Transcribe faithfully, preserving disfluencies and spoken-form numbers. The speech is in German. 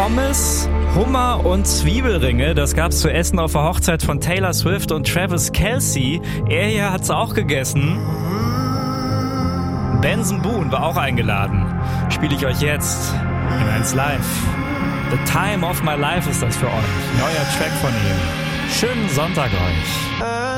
Pommes, Hummer und Zwiebelringe. Das gab's zu essen auf der Hochzeit von Taylor Swift und Travis Kelce. Er hier hat's auch gegessen. Benson Boone war auch eingeladen. Spiele ich euch jetzt in eins Live. The Time of My Life ist das für euch. Neuer Track von ihm. Schönen Sonntag euch.